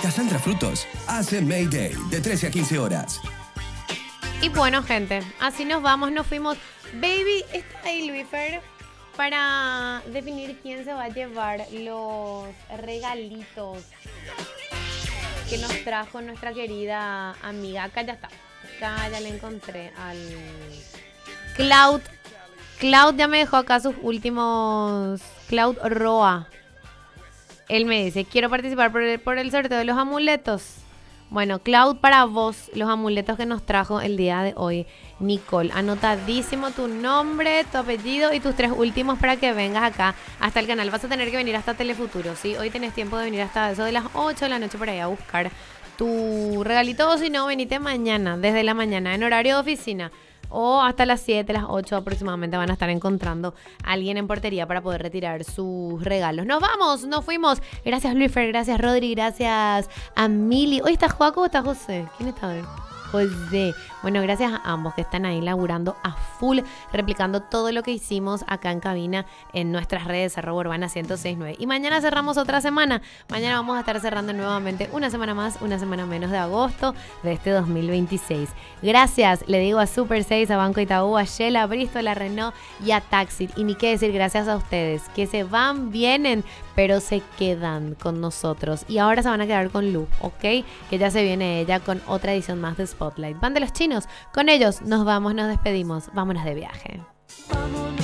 Cassandra Frutos hace Mayday de 13 a 15 horas. Y bueno, gente, así nos vamos, nos fuimos. Baby, está ahí Luifer para definir quién se va a llevar los regalitos que nos trajo nuestra querida amiga. Acá ya está. Acá ya le encontré al Cloud. Cloud ya me dejó acá sus últimos. Cloud Roa. Él me dice, quiero participar por el sorteo de los amuletos. Bueno, Cloud, para vos, los amuletos que nos trajo el día de hoy Nicole. Anotadísimo tu nombre, tu apellido y tus 3 últimos para que vengas acá hasta el canal. Vas a tener que venir hasta Telefuturo, ¿sí? Hoy tenés tiempo de venir hasta eso de las 8 de la noche por ahí a buscar tu regalito. O si no, venite mañana, desde la mañana, en horario de oficina. O hasta las 7, las 8 aproximadamente van a estar encontrando a alguien en portería para poder retirar sus regalos. Nos vamos, nos fuimos. Gracias Luifer, gracias Rodri, gracias a Mili. ¿Hoy está Joaco o está José? ¿Quién está hoy? José. Bueno, gracias a ambos que están ahí laburando a full, replicando todo lo que hicimos acá en cabina en nuestras redes @urbana 1069. Y mañana cerramos otra semana. Mañana vamos a estar cerrando nuevamente una semana más, una semana menos de agosto de este 2026. Gracias, le digo a Super 6, a Banco Itaú, a Shell, a Bristol, a Renault y a Taxi. Y ni qué decir, gracias a ustedes, que se van, vienen, pero se quedan con nosotros. Y ahora se van a quedar con Lu, ¿ok? Que ya se viene ella con otra edición más de Spotlight. Van de los chinos. Con ellos nos vamos, nos despedimos. Vámonos de viaje. Vámonos.